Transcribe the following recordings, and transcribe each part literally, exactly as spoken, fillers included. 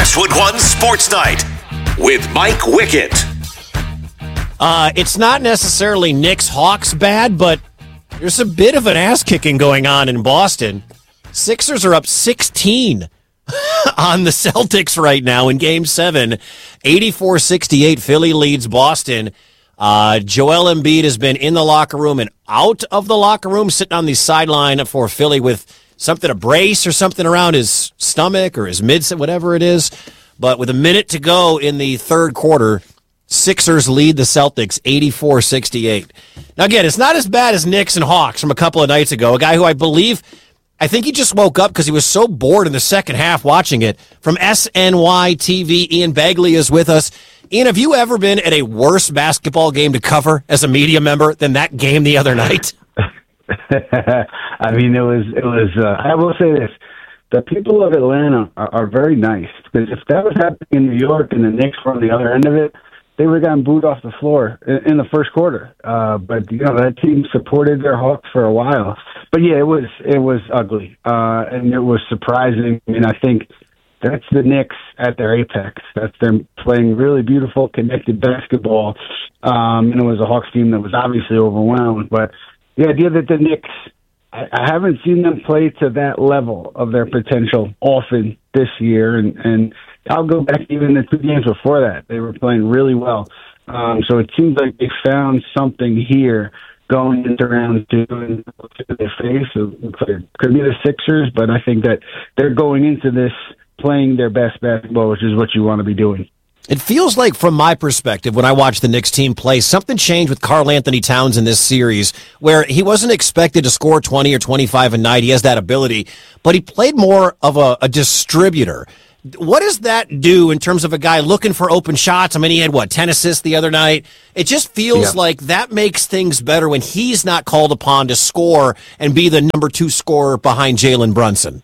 Westwood One Sports Night with Mike Wickett. Uh, it's not necessarily Knicks Hawks bad, but there's a bit of an ass kicking going on in Boston. Sixers are up sixteen on the Celtics right now in Game seven. eighty-four sixty-eight, Philly leads Boston. Uh, Joel Embiid has been in the locker room and out of the locker room, sitting on the sideline for Philly with something, a brace or something around his stomach or his mid, whatever it is. But with a minute to go in the third quarter, Sixers lead the Celtics eighty-four sixty-eight. Now, again, it's not as bad as Knicks and Hawks from a couple of nights ago. A guy who I believe, I think he just woke up because he was so bored in the second half watching it. From S N Y T V, Ian Begley is with us. Ian, have you ever been at a worse basketball game to cover as a media member than that game the other night? I mean, it was, it was, uh, I will say this. The people of Atlanta are, are very nice, because if that was happening in New York and the Knicks were on the other end of it, they would have gotten booed off the floor in, in the first quarter. Uh, but, you know, that team supported their Hawks for a while. But, yeah, it was it was ugly, uh, and it was surprising. I mean, I think that's the Knicks at their apex. That's them playing really beautiful, connected basketball. Um, and it was a Hawks team that was obviously overwhelmed. But the idea that the Knicks, I, I haven't seen them play to that level of their potential often this year. And, and I'll go back even the two games before that. They were playing really well. Um, so it seems like they found something here going into round two and to their face. It could be the Sixers, but I think that they're going into this playing their best basketball, which is what you want to be doing. It feels like, from my perspective, when I watch the Knicks team play, something changed with Karl Anthony Towns in this series, where he wasn't expected to score twenty or twenty-five a night. He has that ability, but he played more of a, a distributor. What does that do in terms of a guy looking for open shots? I mean, he had, what, ten assists the other night? It just feels yeah. like that makes things better when he's not called upon to score and be the number two scorer behind Jalen Brunson.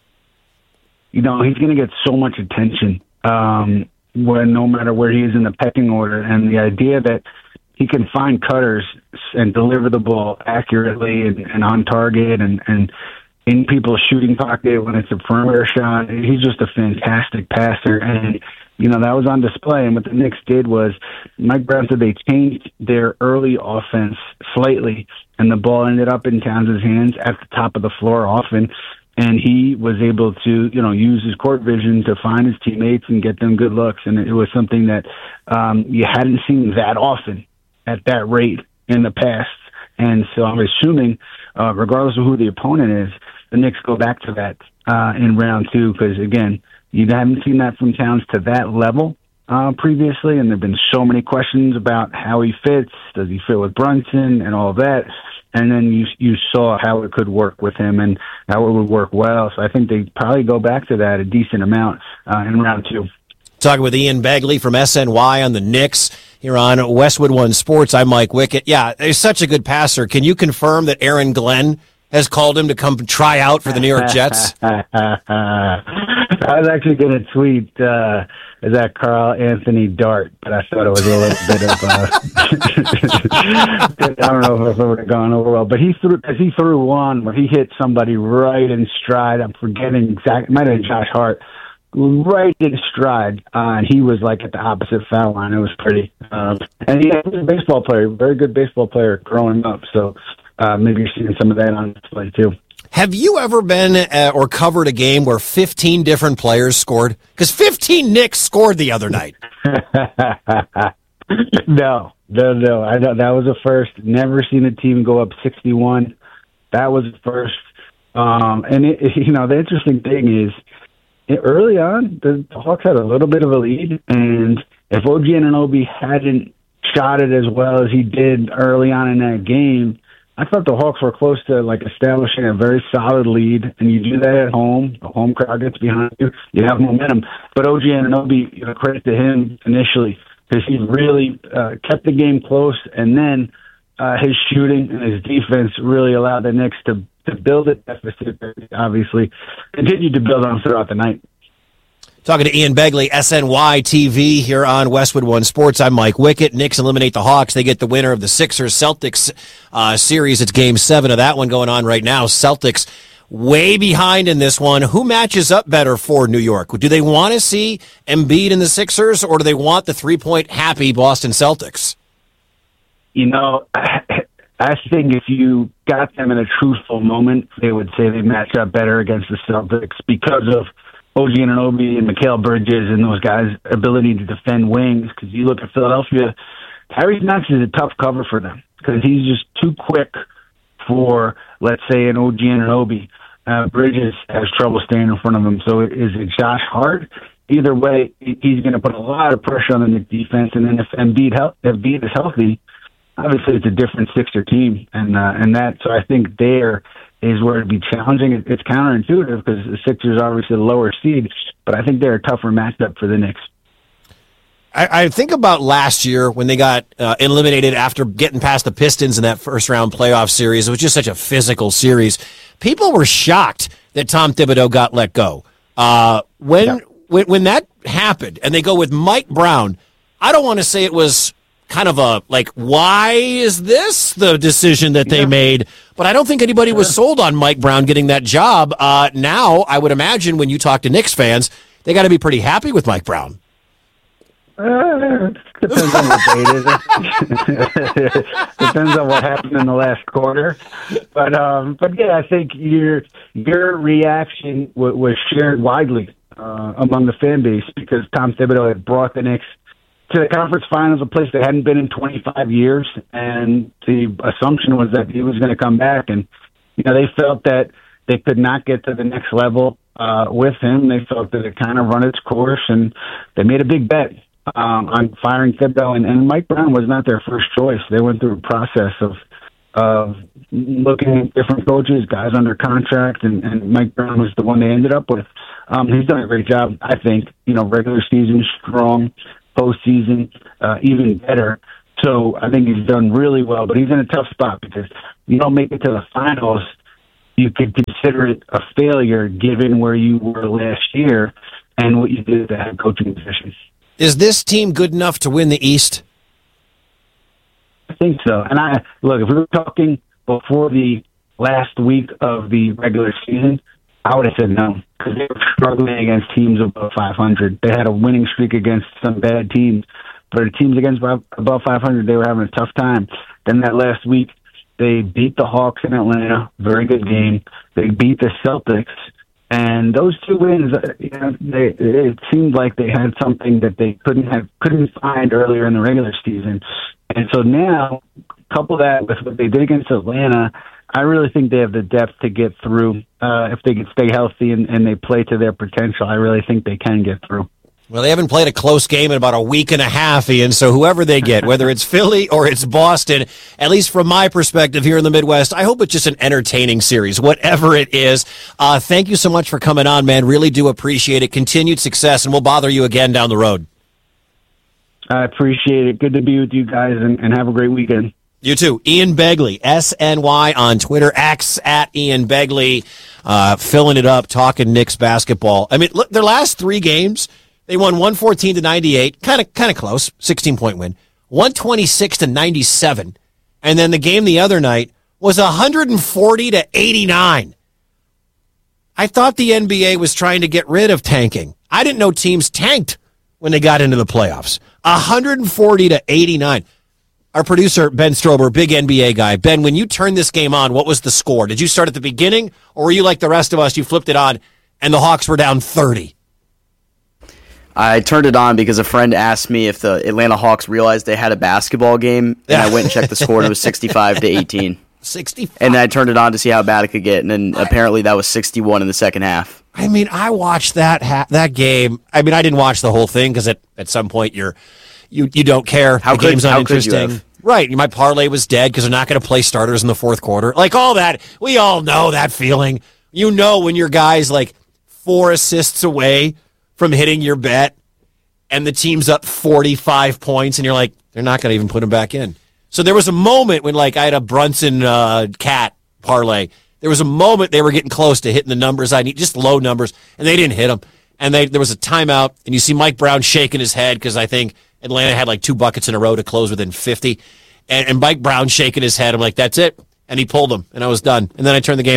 You know, he's going to get so much attention um, when no matter where he is in the pecking order. And the idea that he can find cutters and deliver the ball accurately and, and on target and, and in people's shooting pocket when it's a perimeter shot, he's just a fantastic passer. And, you know, that was on display. And what the Knicks did was, Mike Brown said they changed their early offense slightly, and the ball ended up in Towns' hands at the top of the floor often. And he was able to, you know, use his court vision to find his teammates and get them good looks. And it was something that um, you hadn't seen that often at that rate in the past. And so I'm assuming, uh, regardless of who the opponent is, the Knicks go back to that uh, in round two, because, again, you haven't seen that from Towns to that level uh, previously. And there have been so many questions about how he fits. Does he fit with Brunson and all of that? And then you you saw how it could work with him and how it would work well. So I think they probably go back to that a decent amount uh, in round two. Talking with Ian Begley from S N Y on the Knicks here on Westwood One Sports. I'm Mike Wickett. Yeah, he's such a good passer. Can you confirm that Aaron Glenn has called him to come try out for the New York Jets? I was actually going to tweet uh, that Karl Anthony Dart, but I thought it was a little bit of uh, I don't know if it would have gone over well. But he threw, because he threw one where he hit somebody right in stride. I'm forgetting exactly. It might have been Josh Hart. Right in stride, uh, and he was like at the opposite foul line. It was pretty. Uh, and he was a baseball player, very good baseball player growing up. So uh, maybe you're seeing some of that on display too. Have you ever been uh, or covered a game where fifteen different players scored? Because fifteen Knicks scored the other night. no, no, no. I know that was a first. Never seen a team go up sixty-one. That was a first. Um, and it, you know, the interesting thing is, early on, the Hawks had a little bit of a lead, and if O G Anunoby hadn't shot it as well as he did early on in that game, I thought the Hawks were close to like establishing a very solid lead. And you do that at home, the home crowd gets behind you, you have momentum. But O G Anunoby, you know, credit to him initially, because he really uh, kept the game close, and then uh, his shooting and his defense really allowed the Knicks to to build a deficit, obviously, continued to build on throughout the night. Talking to Ian Begley, S N Y T V here on Westwood One Sports. I'm Mike Wickett. Knicks eliminate the Hawks. They get the winner of the Sixers-Celtics uh, series. It's game seven of that one going on right now. Celtics way behind in this one. Who matches up better for New York? Do they want to see Embiid in the Sixers, or do they want the three-point happy Boston Celtics? You know, I think if you got them in a truthful moment, they would say they match up better against the Celtics because of O G Anunoby and Mikal Bridges and those guys' ability to defend wings. Because you look at Philadelphia, Tyrese Maxey is a tough cover for them because he's just too quick for, let's say, an O G Anunoby. Uh, Bridges has trouble staying in front of him. So is it Josh Hart? Either way, he's going to put a lot of pressure on the Knicks defense. And then if Embiid, he- Embiid is healthy, obviously it's a different Sixer team. And uh, and that, so I think there is where it'd be challenging. It, it's counterintuitive because the Sixers are obviously the lower seed, but I think they're a tougher matchup for the Knicks. I, I think about last year when they got uh, eliminated after getting past the Pistons in that first round playoff series. It was just such a physical series. People were shocked that Tom Thibodeau got let go. Uh, when, yeah. when when that happened and they go with Mike Brown, I don't want to say it was kind of a, like, why is this the decision that they yeah. made? But I don't think anybody sure. was sold on Mike Brown getting that job. Uh, now, I would imagine when you talk to Knicks fans, they got to be pretty happy with Mike Brown. Uh, depends on what day it is. Depends on what happened in the last quarter. But um, but yeah, I think your your reaction w- was shared widely uh, among the fan base because Tom Thibodeau had brought the Knicks to the conference finals, a place they hadn't been in twenty-five years, and the assumption was that he was going to come back. And you know, they felt that they could not get to the next level uh, with him. They felt that it kind of run its course, and they made a big bet Um, on firing Thibodeau, and, and Mike Brown was not their first choice. They went through a process of of looking at different coaches, guys under contract, and, and Mike Brown was the one they ended up with. Um, he's done a great job, I think. You know, regular season strong, postseason uh, even better. So I think he's done really well, but he's in a tough spot because you don't make it to the finals. You could consider it a failure given where you were last year and what you did at the head coaching position. Is this team good enough to win the East? I think so. And I look, if we were talking before the last week of the regular season, I would have said no because they were struggling against teams above five hundred. They had a winning streak against some bad teams, but the teams against above five hundred, they were having a tough time. Then that last week, they beat the Hawks in Atlanta, very good game. They beat the Celtics. And those two wins, you know, they, it seemed like they had something that they couldn't have couldn't find earlier in the regular season. And so now, couple that with what they did against Atlanta, I really think they have the depth to get through. Uh, if they can stay healthy and, and they play to their potential, I really think they can get through. Well, they haven't played a close game in about a week and a half, Ian, so whoever they get, whether it's Philly or it's Boston, at least from my perspective here in the Midwest, I hope it's just an entertaining series, whatever it is. Uh, thank you so much for coming on, man. Really do appreciate it. Continued success, and we'll bother you again down the road. I appreciate it. Good to be with you guys, and, and have a great weekend. You too. Ian Begley, S N Y on Twitter, X at Ian Begley, uh, filling it up, talking Knicks basketball. I mean, look, their last three games, they won one fourteen to ninety-eight, kind of kind of close, sixteen-point win. one twenty-six to ninety-seven. And then the game the other night was one forty to eighty-nine. I thought the N B A was trying to get rid of tanking. I didn't know teams tanked when they got into the playoffs. one forty to eighty-nine. Our producer, Ben Strober, big N B A guy. Ben, when you turned this game on, what was the score? Did you start at the beginning, or were you like the rest of us, you flipped it on, and the Hawks were down thirty? I turned it on because a friend asked me if the Atlanta Hawks realized they had a basketball game, and I went and checked the score, and it was sixty-five to eighteen. sixty-five And then I turned it on to see how bad it could get, and then apparently that was sixty-one in the second half. I mean, I watched that ha- that game. I mean, I didn't watch the whole thing because at, at some point you're you you don't care. How the could, game's how uninteresting. could you have? Right. My parlay was dead because they're not going to play starters in the fourth quarter. Like all that. We all know that feeling. You know when your guy's like four assists away from hitting your bet and the team's up forty-five points and you're like, they're not going to even put him back in. So there was a moment when like I had a Brunson uh, Cat parlay. There was a moment they were getting close to hitting the numbers I need, just low numbers, and they didn't hit them. And they there was a timeout, and you see Mike Brown shaking his head because I think Atlanta had like two buckets in a row to close within fifty. And, and Mike Brown shaking his head. I'm like, that's it. And he pulled them, and I was done. And then I turned the game off.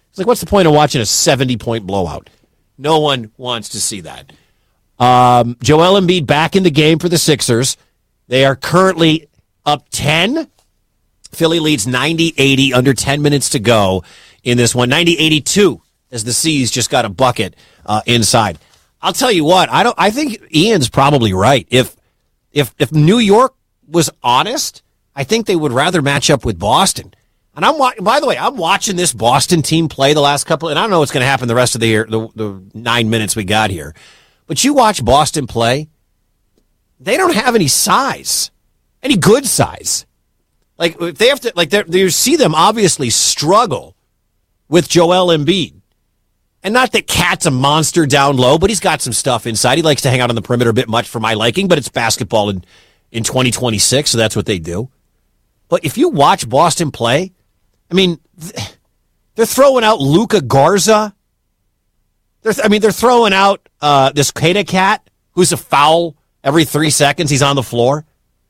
It's like, what's the point of watching a seventy-point blowout? No one wants to see that. Um, Joel Embiid back in the game for the Sixers. They are currently up ten. Philly leads ninety eighty, under ten minutes to go in this one. ninety eighty-two as the C's just got a bucket uh, inside. I'll tell you what, I don't. I think Ian's probably right. If if if New York was honest, I think they would rather match up with Boston. And I'm by the way, I'm watching this Boston team play the last couple, and I don't know what's going to happen the rest of the year, the, the nine minutes we got here. But you watch Boston play, they don't have any size, any good size. Like if they have to, like you see them obviously struggle with Joel Embiid. And not that Cat's a monster down low, but he's got some stuff inside. He likes to hang out on the perimeter a bit much for my liking, but it's basketball in, in twenty twenty-six, so that's what they do. But if you watch Boston play, I mean, they're throwing out Luka Garza. They're, I mean, they're throwing out uh, this Kata Cat, who's a foul every three seconds. He's on the floor.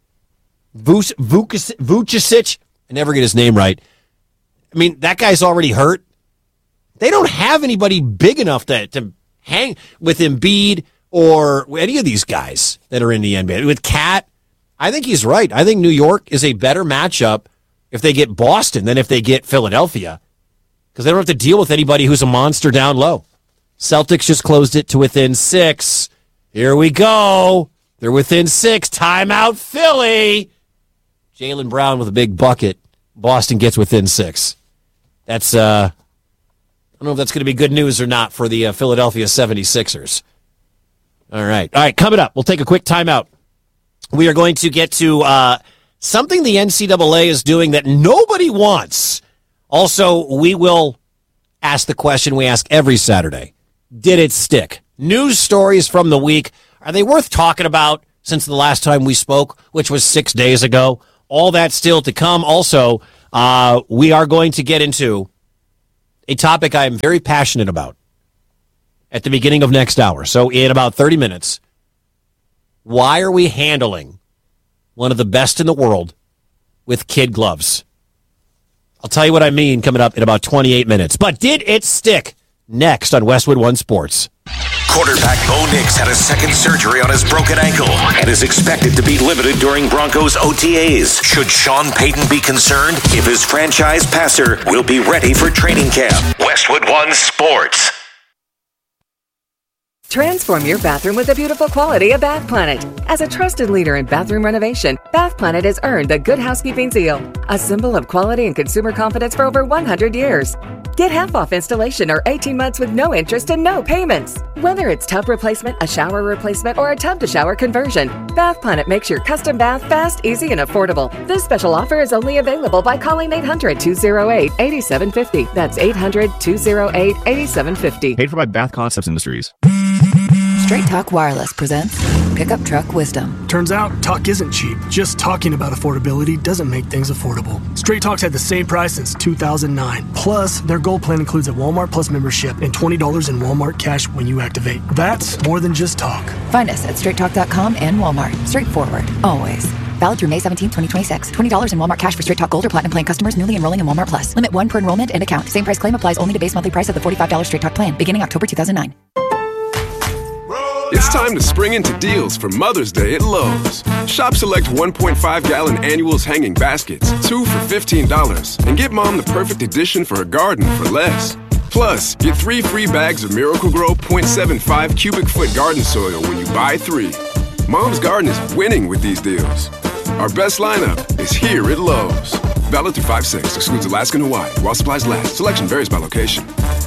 Vucevic, I never get his name right. I mean, that guy's already hurt. They don't have anybody big enough to, to hang with Embiid or any of these guys that are in the N B A. With Cat, I think he's right. I think New York is a better matchup if they get Boston than if they get Philadelphia, because they don't have to deal with anybody who's a monster down low. Celtics just closed it to within six. Here we go. They're within six. Timeout, Philly. Jaylen Brown with a big bucket. Boston gets within six. That's, uh, I don't know if that's going to be good news or not for the uh, Philadelphia seventy-sixers. All right. All right, coming up, we'll take a quick timeout. We are going to get to uh, something the N C double A is doing that nobody wants. Also, we will ask the question we ask every Saturday. Did it stick? News stories from the week. Are they worth talking about since the last time we spoke, which was six days ago? All that still to come. Also, uh, we are going to get into a topic I am very passionate about at the beginning of next hour. So in about thirty minutes, why are we handling one of the best in the world with kid gloves? I'll tell you what I mean coming up in about twenty-eight minutes. But did it stick? Next on Westwood One Sports. Quarterback Bo Nix had a second surgery on his broken ankle and is expected to be limited during Broncos O T As. Should Sean Payton be concerned if his franchise passer will be ready for training camp? Westwood One Sports. Transform your bathroom with the beautiful quality of Bath Planet. As a trusted leader in bathroom renovation, Bath Planet has earned the Good Housekeeping seal, a symbol of quality and consumer confidence for over one hundred years. Get half off installation or eighteen months with no interest and no payments. Whether it's tub replacement, a shower replacement, or a tub-to-shower conversion, Bath Planet makes your custom bath fast, easy, and affordable. This special offer is only available by calling eight hundred, two oh eight, eight seven five oh. That's eight hundred, two oh eight, eight seven five oh. Paid for by Bath Concepts Industries. Straight Talk Wireless presents Pickup Truck Wisdom. Turns out, talk isn't cheap. Just talking about affordability doesn't make things affordable. Straight Talk's had the same price since two thousand nine. Plus, their Gold Plan includes a Walmart Plus membership and twenty dollars in Walmart cash when you activate. That's more than just talk. Find us at straight talk dot com and Walmart. Straightforward, always. Valid through May seventeenth, twenty twenty-six. twenty dollars in Walmart cash for Straight Talk Gold or Platinum Plan customers newly enrolling in Walmart Plus. Limit one per enrollment and account. Same price claim applies only to base monthly price of the forty-five dollars Straight Talk plan, beginning October two thousand nine. It's time to spring into deals for Mother's Day at Lowe's. Shop select one point five gallon annuals hanging baskets, two for fifteen dollars, and get mom the perfect addition for her garden for less. Plus, get three free bags of Miracle-Gro point seven five cubic foot garden soil when you buy three. Mom's garden is winning with these deals. Our best lineup is here at Lowe's. Valid through five six, excludes Alaska and Hawaii, while supplies last. Selection varies by location.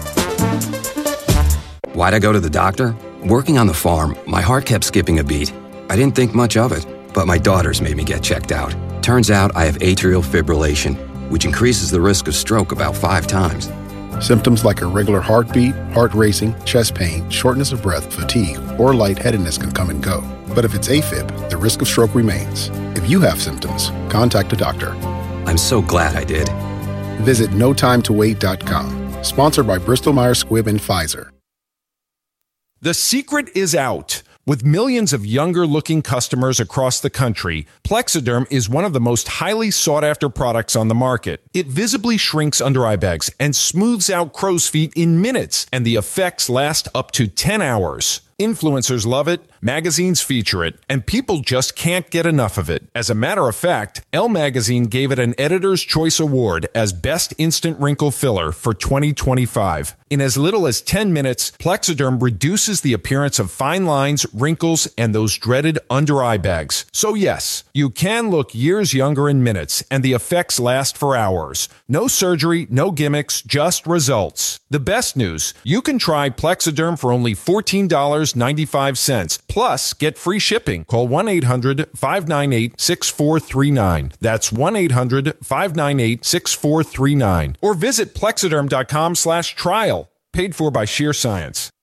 Why'd I go to the doctor? Working on the farm, my heart kept skipping a beat. I didn't think much of it, but my daughters made me get checked out. Turns out I have atrial fibrillation, which increases the risk of stroke about five times. Symptoms like irregular heartbeat, heart racing, chest pain, shortness of breath, fatigue, or lightheadedness can come and go. But if it's AFib, the risk of stroke remains. If you have symptoms, contact a doctor. I'm so glad I did. Visit no time to wait dot com. Sponsored by Bristol Myers Squibb and Pfizer. The secret is out. With millions of younger-looking customers across the country, Plexiderm is one of the most highly sought-after products on the market. It visibly shrinks under-eye bags and smooths out crow's feet in minutes, and the effects last up to ten hours. Influencers love it, magazines feature it, and people just can't get enough of it. As a matter of fact, Elle Magazine gave it an Editor's Choice Award as Best Instant Wrinkle Filler for twenty twenty-five. In as little as ten minutes, Plexiderm reduces the appearance of fine lines, wrinkles, and those dreaded under-eye bags. So yes, you can look years younger in minutes, and the effects last for hours. No surgery, no gimmicks, just results. The best news, you can try Plexiderm for only fourteen dollars and ninety-five cents. Plus, get free shipping. Call one eight hundred five nine eight six four three nine. That's one eight hundred five nine eight six four three nine. Or visit plexiderm.com slash trial. Paid for by Sheer Science.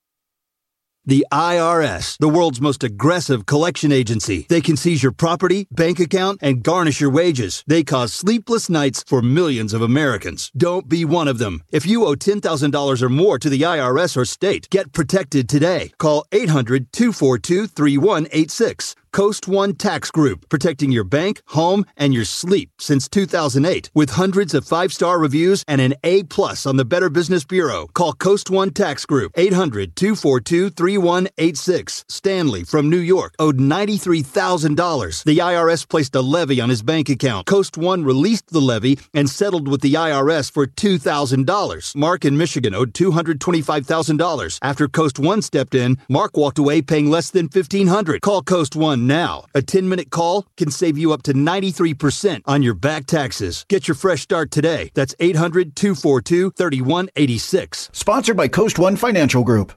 The I R S, the world's most aggressive collection agency. They can seize your property, bank account, and garnish your wages. They cause sleepless nights for millions of Americans. Don't be one of them. If you owe ten thousand dollars or more to the I R S or state, get protected today. Call eight hundred two four two three one eight six. Coast One Tax Group, protecting your bank, home, and your sleep since two thousand eight. With hundreds of five-star reviews and an A plus on the Better Business Bureau. Call Coast One Tax Group, eight hundred two four two three one eight six. Stanley from New York owed ninety-three thousand dollars. The I R S placed a levy on his bank account. Coast One released the levy and settled with the I R S for two thousand dollars. Mark in Michigan owed two hundred twenty-five thousand dollars. After Coast One stepped in, Mark walked away paying less than fifteen hundred dollars. Call Coast One now. A ten-minute call can save you up to ninety-three percent on your back taxes. Get your fresh start today. That's eight hundred two four two three one eight six. Sponsored by Coast One Financial Group.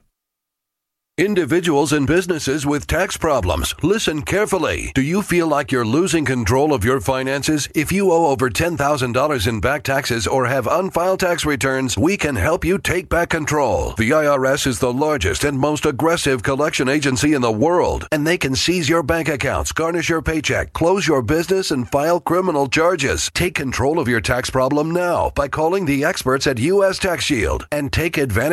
Individuals and businesses with tax problems, listen carefully. Do you feel like you're losing control of your finances? If you owe over ten thousand dollars in back taxes or have unfiled tax returns, we can help you take back control. The I R S is the largest and most aggressive collection agency in the world, and they can seize your bank accounts, garnish your paycheck, close your business, and file criminal charges. Take control of your tax problem now by calling the experts at U S Tax Shield and take advantage